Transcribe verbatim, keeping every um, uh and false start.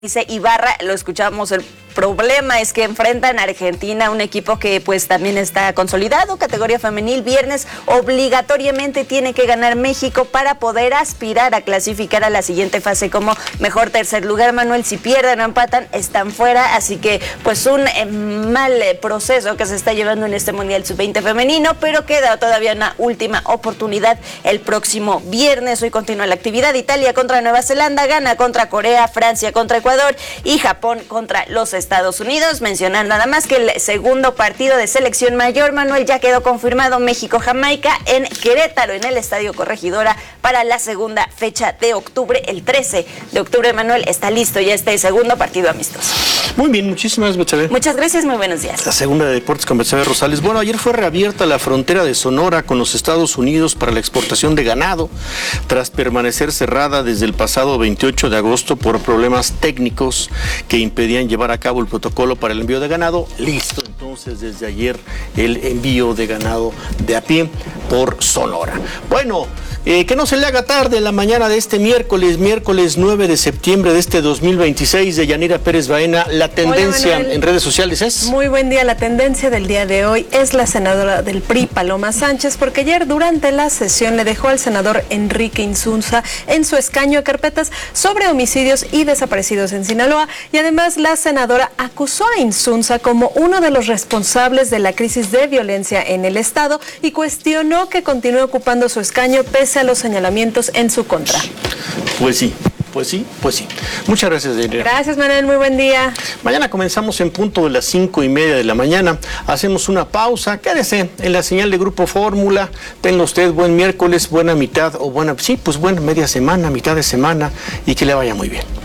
Dice Ibarra, lo escuchamos, el problema es que enfrentan a Argentina, un equipo que pues también está consolidado, categoría femenil, viernes obligatoriamente tiene que ganar México para poder aspirar a clasificar a la siguiente fase como mejor tercer lugar. Manuel, si pierden o empatan, están fuera, así que pues un eh, mal eh, proceso que se está llevando en este Mundial sub veinte femenino, pero queda todavía una última oportunidad el próximo viernes. Hoy continúa la actividad, Italia contra Nueva Zelanda, gana contra Corea, Francia contra Ecuador, y Japón contra los Estados Unidos. Mencionar nada más que el segundo partido de selección mayor, Manuel, ya quedó confirmado: México-Jamaica en Querétaro, en el Estadio Corregidora, para la segunda fecha de octubre. El trece de octubre, Manuel, está listo ya este segundo partido amistoso. Muy bien, muchísimas gracias. Muchas gracias, muy buenos días. La segunda de Deportes con Betsabe Rosales. Bueno, ayer fue reabierta la frontera de Sonora con los Estados Unidos para la exportación de ganado, tras permanecer cerrada desde el pasado veintiocho de agosto por problemas técnicos que impedían llevar a cabo el protocolo para el envío de ganado. Listo, entonces desde ayer el envío de ganado de a pie por Sonora. Bueno, eh, que no se le haga tarde la mañana de este miércoles, miércoles nueve de septiembre de este dos mil veintiséis. De Yanira Pérez Baena, la tendencia Hola, en redes sociales es... Muy buen día, la tendencia del día de hoy es la senadora del P R I, Paloma Sánchez, porque ayer durante la sesión le dejó al senador Enrique Insunza en su escaño carpetas sobre homicidios y desaparecidos en Sinaloa, y además la senadora acusó a Insunza como uno de los responsables de la crisis de violencia en el estado y cuestionó que continúe ocupando su escaño pese a los señalamientos en su contra. Pues sí. Pues sí, pues sí. Muchas gracias, Delia. Gracias, Manuel. Muy buen día. Mañana comenzamos en punto de las cinco y media de la mañana. Hacemos una pausa. Quédese en la señal de Grupo Fórmula. Tenga usted buen miércoles, buena mitad o buena... Sí, pues buena media semana, mitad de semana, y que le vaya muy bien.